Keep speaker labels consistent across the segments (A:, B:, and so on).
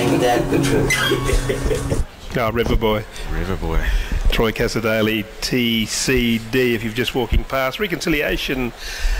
A: Ain't that the truth?
B: Oh, River Boy.
C: River Boy.
B: Troy Casadale, TCD, if you're just walking past. Reconciliation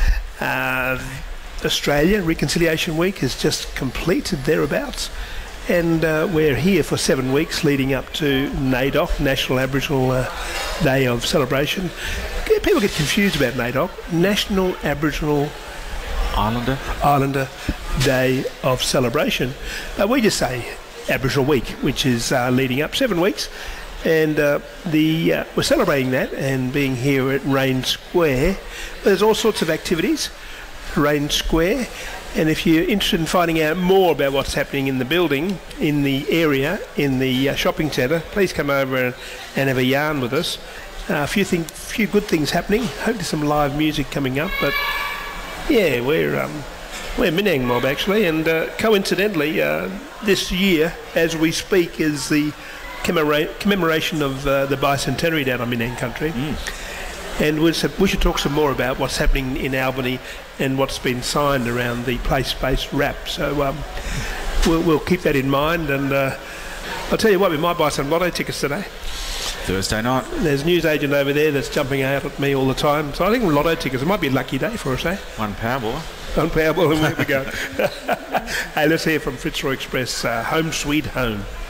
B: Australia, Reconciliation Week is just completed thereabouts. And we're here for 7 weeks leading up to NAIDOC, National Aboriginal Day of Celebration. People get confused about NAIDOC, National Aboriginal Islander Day of Celebration. We just say Aboriginal Week, which is leading up 7 weeks. And we're celebrating that and being here at Rain Square. There's all sorts of activities, Rain Square. And if you're interested in finding out more about what's happening in the building, in the area, in the shopping centre, please come over and have a yarn with us. A few good things happening. Hopefully some live music coming up. But yeah, we're Minang Mob actually, and coincidentally, this year, as we speak, is the commemoration of the bicentenary down on Minang country. And we should talk some more about what's happening in Albany and what's been signed around the place-based rap. So we'll keep that in mind. And I'll tell you what, we might buy some lotto tickets today.
C: Thursday night.
B: There's a newsagent over there that's jumping out at me all the time. So I think lotto tickets, it might be a lucky day for us, eh?
C: One Powerball.
B: One Powerball, and where we go. Hey, let's hear from Fitzroy Express, Home Sweet Home.